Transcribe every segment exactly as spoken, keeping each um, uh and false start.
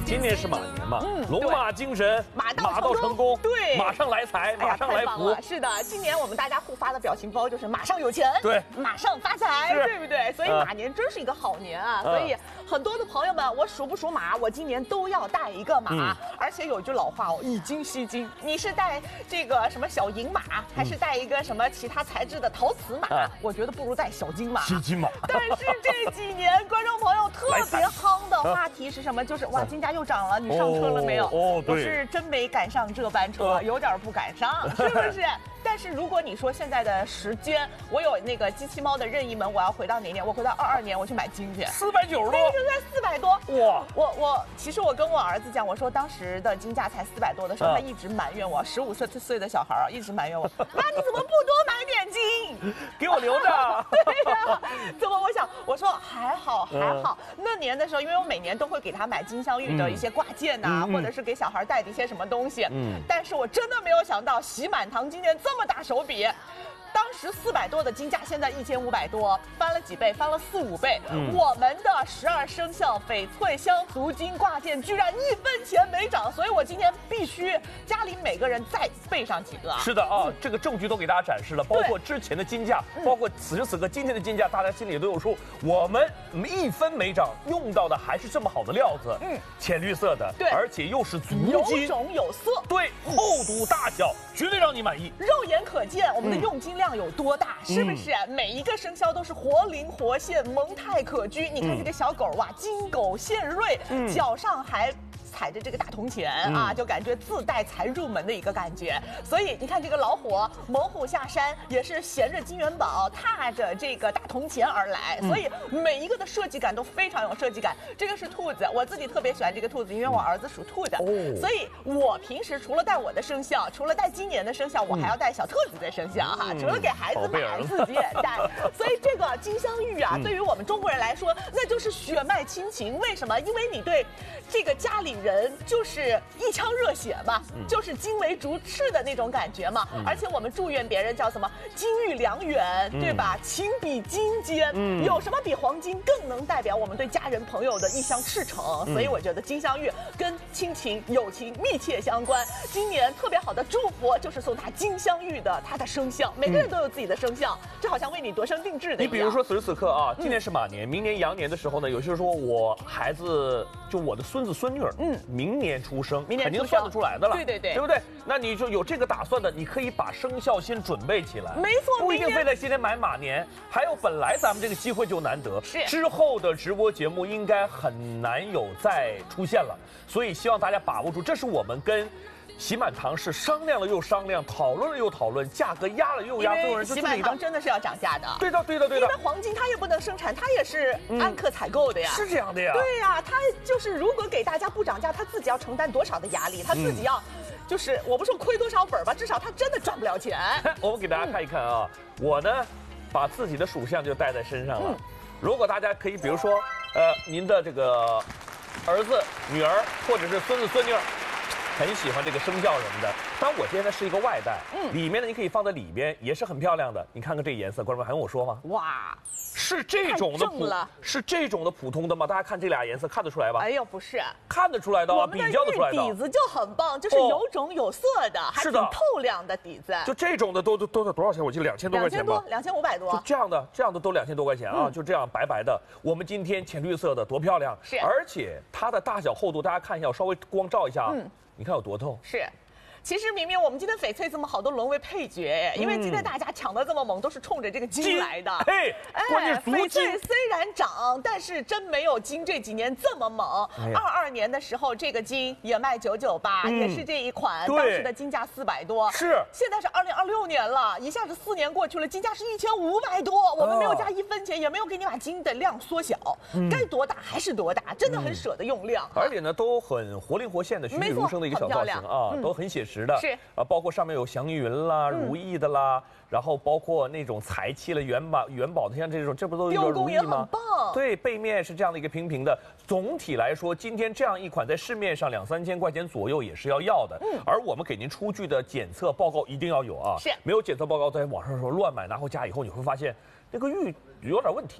今年是马年嘛，嗯，龙马精神， 马到马到成功， 对， 马上来财，马上来福。 是的，今年我们大家互发的表情包就是马上有钱， 对， 马上发财，对不对？所以马年真是一个好年啊！所以很多的朋友们，我属不属马，我今年都要带一个马。而且有句老话哦，以金吸金，你是带这个什么小银马，还是带一个什么其他材质的陶瓷马？我觉得不如带小金马。 吸金马。 但是这几年观众朋友特别夯的话题是什么？就是哇，金价又涨了，你上车了没有？ 哦，对， 我是真没赶上这班车，有点不赶上，是不是？但是如果你说现在的时间，我有那个机器猫的任意门，我要回到哪年？我回到二二年，我去买金去， 四百九十多， 那个才四百多， 哇！ 我我其实我跟我儿子讲，我说当时的金价才四百多的时候，他一直埋怨我，十五岁岁的小孩啊，一直埋怨我，妈你怎么不多买点金， 给我留着？ 对呀，怎么我想我说还好还好，那年的时候，因为我每年都会给他买金镶玉的一些挂件呐，或者是给小孩带的一些什么东西，嗯，但是我真的没有想到喜满堂今年这么大手笔。当时四百多的金价，现在一千五百多，翻了几倍？翻了四五倍。嗯、我们的十二生肖翡翠镶足金挂件居然一分钱没涨，所以我今年必须家里每个人再备上几个。 是的啊，嗯、这个证据都给大家展示了，包括之前的金价，包括此时此刻今天的金价，大家心里都有数。我们一分没涨，用到的还是这么好的料子，嗯，浅绿色的， 对， 而且又是足金， 有种有色， 对，厚度大小绝对让你满意。 肉眼可见，我们的用金量有多大，嗯、是不是？每一个生肖都是活灵活现、蒙太可掬。你看这个小狗哇，金狗现瑞，嗯、脚上还踩着这个大铜钱啊，就感觉自带财入门的一个感觉。所以你看这个老虎猛虎下山，也是衔着金元宝，踏着这个大铜钱而来。所以每一个的设计感都非常有设计感。这个是兔子，我自己特别喜欢这个兔子，因为我儿子属兔的，哦、所以我平时除了带我的生肖，除了带今年的生肖，我还要带小兔子的生肖哈。除了给孩子买，自己也带。所以这个金镶玉啊，对于我们中国人来说，那就是血脉亲情。为什么？因为你对这个家里人就是一腔热血嘛，就是金为竹赤的那种感觉嘛。而且我们祝愿别人叫什么金玉良缘，对吧？情比金坚，有什么比黄金更能代表我们对家人朋友的一厢赤诚？所以我觉得金镶玉跟亲情友情密切相关。今年特别好的祝福就是送他金镶玉的他的生肖，每个人都有自己的生肖，这好像为你度身定制的一样。 你比如说此时此刻啊，今年是马年，明年羊年的时候呢，有些人说我孩子就我的孙子孙女儿，嗯，明年出生， 明年肯定算得出来的了， 对对对， 对不对？那你就有这个打算的，你可以把生肖先准备起来， 没错， 不一定非得今天买马年。还有本来咱们这个机会就难得， 是之后的直播节目应该很难有再出现了，所以希望大家把握住，这是我们跟喜满堂是商量了又商量，讨论了又讨论，价格压了又压，最后人就喜满堂真的是要涨价的。 对的，对的，对的。 因为黄金它也不能生产，它也是按克采购的呀。 嗯、是这样的呀。 对呀，它就是如果给大家不涨价，他自己要承担多少的压力，他自己要，嗯、就是我不说亏多少本吧，至少他真的赚不了钱。 我们给大家看一看啊，嗯、我呢把自己的属相就带在身上了。嗯、如果大家可以，比如说，呃，您的这个儿子、女儿或者是孙子、孙女儿。很喜欢这个生肖什么的，当然我现在是一个外带，嗯，里面呢你可以放在里边，也是很漂亮的。你看看这颜色，观众们还用我说吗？哇，是这种的普，是这种的普通的吗？大家看这俩颜色看得出来吧？ 哎呦，不是， 看得出来的啊，比较得出来的。 底子就很棒，就是有种有色的，还挺透亮的底子。 就这种的都都都得多少钱？我记得两千多块钱吧， 两千五百多。 就这样的，这样的都两千多块钱啊，就这样白白的。我们今天浅绿色的多漂亮， 是， 而且它的大小厚度，大家看一下，我稍微光照一下啊。你看有多透？ 是，其实明明我们今天翡翠这么好，都沦为配角，因为今天大家抢得这么猛，都是冲着这个金来的。 嘿，关键是翡翠虽然涨，但是真没有金这几年这么猛。二二年的时候，这个金也卖九九八，也是这一款，当时的金价四百多。 是， 现在是二零二六年了，一下子四年过去了，金价是一千五百多，我们没有加一分钱，也没有给你把金的量缩小，该多大还是多大，真的很舍得用量。 而且呢，都很活灵活现的、栩栩如生的一个小造型啊，都很写实的。 是啊，包括上面有祥云啦、如意的啦，然后包括那种财气了、元宝、元宝的，像这种，这不都有如意吗？对，背面是这样的一个平平的。总体来说，今天这样一款在市面上两三千块钱左右也是要要的。嗯，而我们给您出具的检测报告一定要有啊， 是没有检测报告在网上说乱买，拿回家以后你会发现那个玉有点问题。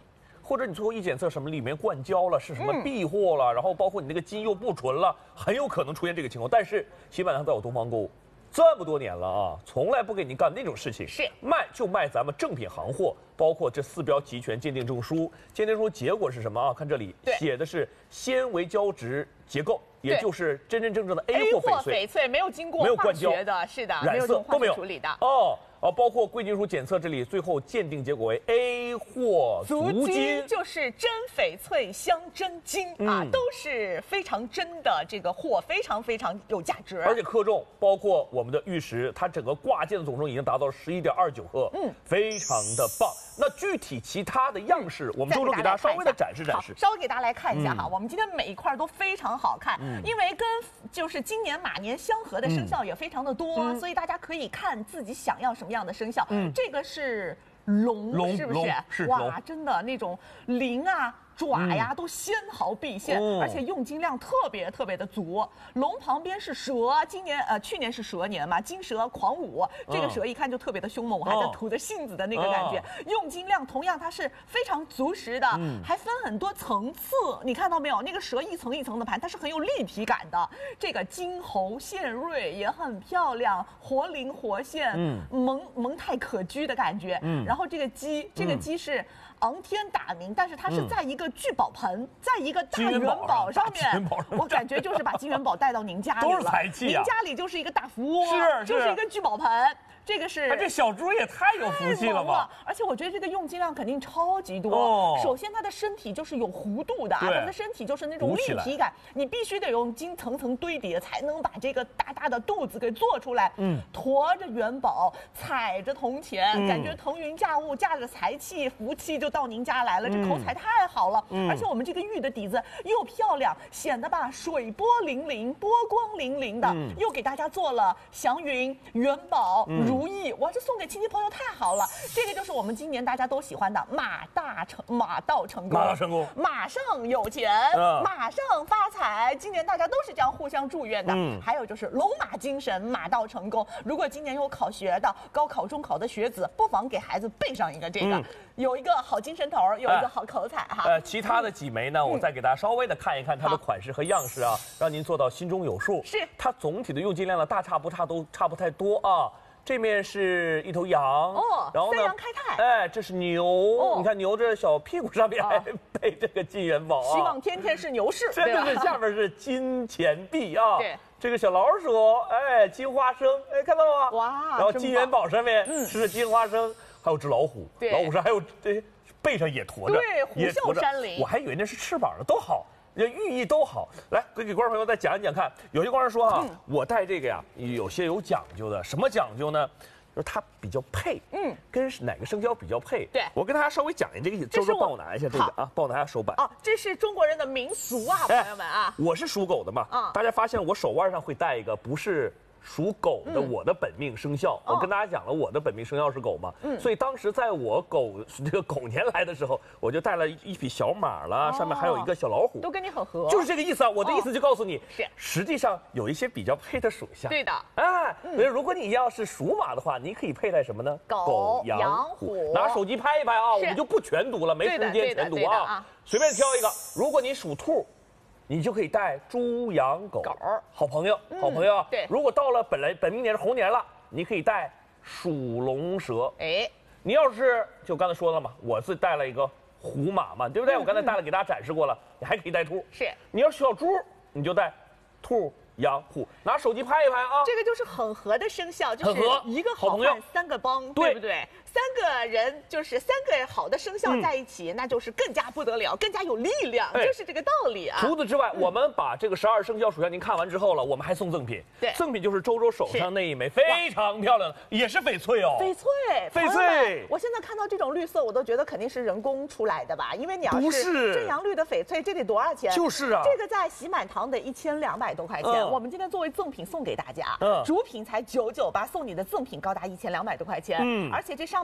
或者你最后一检测什么里面灌胶了，是什么避祸了，然后包括你那个金又不纯了，很有可能出现这个情况。但是喜满堂在我东方购物这么多年了啊，从来不给您干那种事情， 是卖就卖咱们正品行货，包括这四标齐全鉴定证书，鉴定证书结果是什么啊？看这里写的是纤维胶质结构。也就是真真正正的 A 货翡翠， 翡翠没有经过化学的，是的， 染色都没有处理的哦。啊，包括贵金属检测这里，最后鉴定结果为 A 货足金， 就是真翡翠镶真金啊，嗯、都是非常真的这个货，非常非常有价值。 而且克重，包括我们的玉石，它整个挂件的总重已经达到十一点二九克，嗯，非常的棒。那具体其他的样式，我们周周给大家稍微的展示展示， 稍微给大家来看一下哈。嗯、我们今天每一块都非常好看，嗯、因为跟就是今年马年相合的生肖也非常的多，嗯、所以大家可以看自己想要什么样的生肖。嗯，这个是龙， 龙是不是？ 是哇，真的那种鳞啊。爪呀都纤毫毕现，嗯、而且用金量特别特别的足。龙旁边是蛇，今年呃去年是蛇年嘛，金蛇狂舞，这个蛇一看就特别的凶猛，还在吐着信子的那个感觉。嗯、用金量同样它是非常足实的，嗯、还分很多层次，你看到没有？那个蛇一层一层的盘，它是很有立体感的。这个金喉线锐也很漂亮，活灵活现，嗯、蒙蒙太可掬的感觉。嗯、然后这个鸡，这个鸡是昂天大名，但是它是在一个聚宝盆，在一个大元宝上面，我感觉就是把金元宝带到您家里了， 都是财气啊！ 您家里就是一个大福窝， 是就是一个聚宝盆。这个是， 这小猪也太有福气了吧！ 而且我觉得这个用金量肯定超级多。哦、首先，它的身体就是有弧度的，它的身体就是那种立体感，你必须得用金层层堆叠，才能把这个大大的肚子给做出来。嗯，驮着元宝，踩着铜钱，嗯、感觉腾云驾雾，驾着财气、福气就到您家来了。这口彩太好了，嗯、而且我们这个玉的底子又漂亮，显得吧水波粼粼、波光粼粼的，嗯、又给大家做了祥云、元宝。嗯如意，哇，这送给亲戚朋友太好了！这个就是我们今年大家都喜欢的马大成马到成功， 马到成功， 马上有钱，嗯、马上发财。今年大家都是这样互相祝愿的。嗯，还有就是龙马精神，马到成功。如果今年有考学的、高考、中考的学子，不妨给孩子备上一个这个，嗯、有一个好精神头，有一个好口彩哈。 呃，其他的几枚呢，嗯、我再给大家稍微的看一看它的款式和样式啊，让您做到心中有数。 是， 它总体的用金量呢，大差不差，都差不太多啊。这面是一头羊哦， 然后呢， 飞扬开泰， 哎，这是牛，哦、你看牛这小屁股上面还背这个金元宝啊， 希望天天是牛市， 真的是下面是金钱币啊，对，这个小老鼠，哎，金花生，哎，看到吗？哇，然后金元宝上面是金花生，还有只老虎，老虎上还有这背上也驮着， 对，虎啸山林， 我还以为那是翅膀呢，都好。寓意都好，来给给观众朋友再讲一讲看。有些观众说哈、啊，嗯、我戴这个呀，有些有讲究的，什么讲究呢？就是它比较配，嗯，跟哪个生肖比较配？ 对， 我跟大家稍微讲一下这个，周周帮我拿一下这个啊，帮我拿下手板。 哦，这是中国人的民俗啊，朋友们啊。 我是属狗的嘛，啊，大家发现我手腕上会戴一个不是。属狗的我的本命生肖，嗯、我跟大家讲了，我的本命生肖是狗嘛，嗯、所以当时在我狗这个狗年来的时候，我就带了一匹小马了，哦、上面还有一个小老虎， 都跟你很合， 就是这个意思啊。我的意思就告诉你， 是、哦、 实际上有一些比较配的属相， 对的， 哎，所以如果你要是属马的话，你可以佩戴什么呢？ 狗、 羊、虎。拿手机拍一拍啊，我们就不全读了，没时间全读啊，啊随便挑一个。如果你属兔。你就可以带猪、羊、狗， 狗好朋友，好朋友啊。 嗯、对， 如果到了本来本命年是猴年了，你可以带属龙蛇。哎，你要是就刚才说了嘛，我是带了一个虎马嘛，对不对？嗯、我刚才带了给大家展示过了，你还可以带兔。 是， 你要是小猪，你就带兔。羊虎，拿手机拍一拍啊！ 这个就是很合的生肖，就是一个好朋友三个帮，对不对？三个人就是三个好的生肖在一起，嗯、那就是更加不得了，更加有力量，哎、就是这个道理啊。 除此之外，嗯、我们把这个十二生肖属相您看完之后了，我们还送赠品。 对， 赠品就是周周手上那一枚非常漂亮的，也是翡翠哦。 翡翠， 翡翠。 我现在看到这种绿色，我都觉得肯定是人工出来的吧？因为你要是正阳绿的翡翠，这得多少钱？ 就是啊， 这个在喜满堂得一千两百多块钱。嗯、我们今天作为赠品送给大家，嗯，主品才九九八，送你的赠品高达一千两百多块钱，嗯，而且这上面。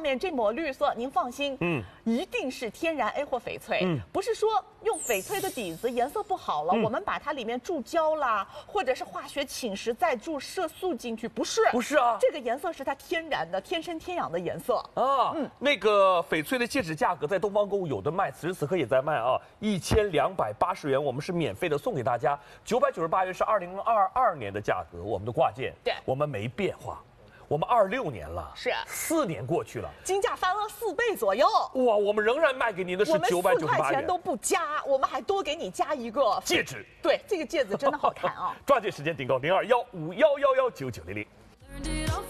面这抹绿色，您放心，嗯，一定是天然 A 或翡翠，嗯，不是说用翡翠的底子颜色不好了，嗯、我们把它里面注胶啦，或者是化学侵蚀再注色素进去，不是， 不是啊， 这个颜色是它天然的、天生天养的颜色啊。嗯，那个翡翠的戒指价格在东方购物有的卖，此时此刻也在卖啊，一千两百八十元，我们是免费的送给大家，九百九十八元是二零二二年的价格，我们的挂件， 对， 我们没变化。我们二六年了， 是四年过去了， 金价翻了四倍左右。 哇，我们仍然卖给您的是九百九十八元， 我们四块钱都不加，我们还多给你加一个戒指。 对，这个戒指真的好看啊！ 抓紧时间订购零二幺五幺幺幺九九零零。